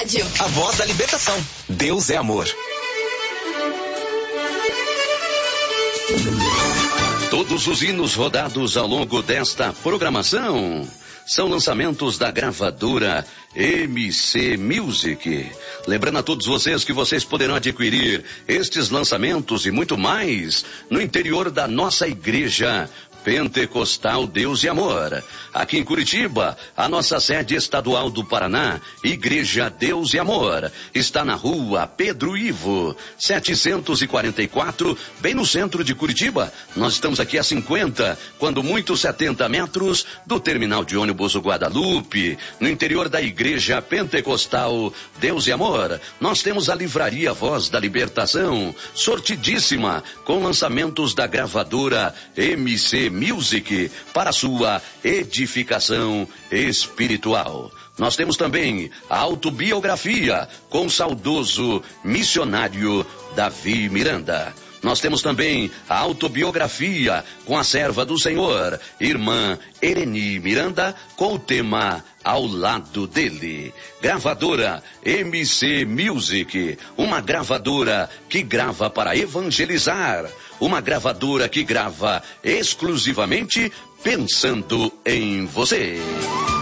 rádio. A voz da libertação. Deus é amor. Todos os hinos rodados ao longo desta programação são lançamentos da gravadora MC Music. Lembrando a todos vocês que vocês poderão adquirir estes lançamentos e muito mais no interior da nossa igreja Pentecostal Deus e Amor. Aqui em Curitiba, a nossa sede estadual do Paraná, Igreja Deus e Amor, está na rua Pedro Ivo, 744, bem no centro de Curitiba. Nós estamos aqui a 50, quando muito 70 metros do terminal de ônibus Guadalupe, no interior da Igreja Pentecostal Deus e Amor. Nós temos a livraria Voz da Libertação, sortidíssima, com lançamentos da gravadora MC Music para sua edificação espiritual. Nós temos também a autobiografia com o saudoso missionário Davi Miranda. Nós temos também a autobiografia com a serva do Senhor, irmã Ereni Miranda, com o tema Ao Lado Dele. Gravadora MC Music, uma gravadora que grava para evangelizar, uma gravadora que grava exclusivamente pensando em você.